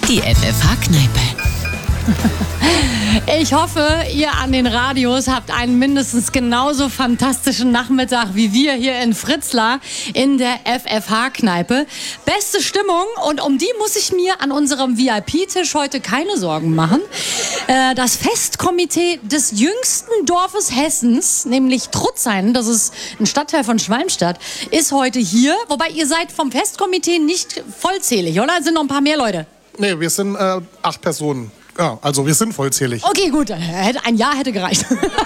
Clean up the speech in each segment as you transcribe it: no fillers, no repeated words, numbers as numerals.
Die FFH-Kneipe. Ich hoffe, ihr an den Radios habt einen mindestens genauso fantastischen Nachmittag wie wir hier in Fritzlar in der FFH-Kneipe. Beste Stimmung, und um die muss ich mir an unserem VIP-Tisch heute keine Sorgen machen. Das Festkomitee des jüngsten Dorfes Hessens, nämlich Trutzhain, das ist ein Stadtteil von Schwalmstadt, ist heute hier. Wobei ihr seid vom Festkomitee nicht vollzählig, oder? Es sind noch ein paar mehr Leute. Nee, wir sind 8 Personen. Ja, also wir sind vollzählig. Okay, gut. Ein Jahr hätte gereicht.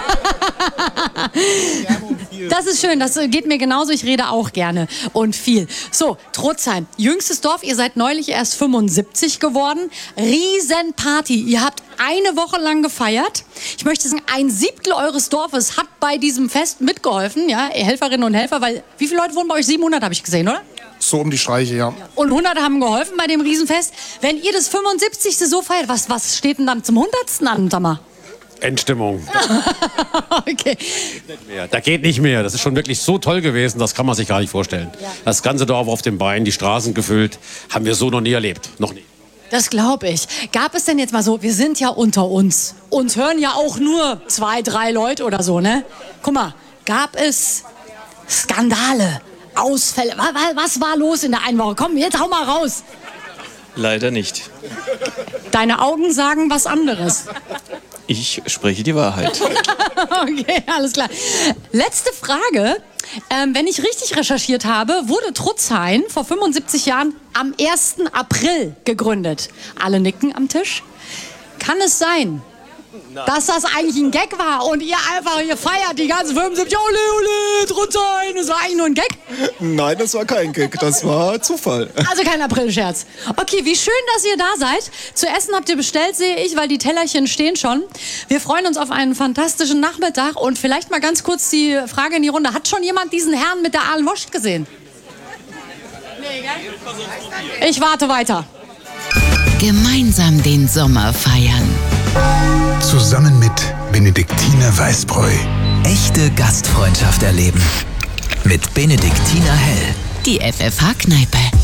Das ist schön, das geht mir genauso. Ich rede auch gerne und viel. So, Trutzhain, jüngstes Dorf. Ihr seid neulich erst 75 geworden. Riesenparty. Ihr habt eine Woche lang gefeiert. Ich möchte sagen, 1/7 eures Dorfes hat bei diesem Fest mitgeholfen. Ja, Helferinnen und Helfer, weil wie viele Leute wohnen bei euch? 700 habe ich gesehen, oder? So um die Streiche, ja. Und 100 haben geholfen bei dem Riesenfest. Wenn ihr das 75. so feiert, was steht denn dann zum 100. an, sag mal? Endstimmung. Okay. Da geht nicht mehr. Das ist schon wirklich so toll gewesen, das kann man sich gar nicht vorstellen. Ja. Das ganze Dorf auf den Beinen, die Straßen gefüllt, haben wir so noch nie erlebt. Noch nie. Das glaube ich. Gab es denn jetzt mal so, wir sind ja unter uns. Uns hören ja auch nur 2, 3 Leute oder so, ne? Guck mal, gab es Skandale? Ausfälle. Was war los in der einen Woche? Komm, jetzt hau mal raus. Leider nicht. Deine Augen sagen was anderes. Ich spreche die Wahrheit. Okay, alles klar. Letzte Frage. Wenn ich richtig recherchiert habe, wurde Trutzhain vor 75 Jahren am 1. April gegründet. Alle nicken am Tisch. Kann es sein, dass das eigentlich ein Gag war und ihr einfach hier feiert die ganzen 75, ole, ole, Trutzhain, das war eigentlich nur ein Gag? Nein, das war kein Gag, das war Zufall. Also kein Aprilscherz. Okay, wie schön, dass ihr da seid. Zu essen habt ihr bestellt, sehe ich, weil die Tellerchen stehen schon. Wir freuen uns auf einen fantastischen Nachmittag und vielleicht mal ganz kurz die Frage in die Runde. Hat schon jemand diesen Herrn mit der Aalwurst gesehen? Nee, gell? Ich warte weiter. Gemeinsam den Sommer feiern. Zusammen mit Benediktiner Weißbräu. Echte Gastfreundschaft erleben. Mit Benediktiner Hell. Die FFH-Kneipe.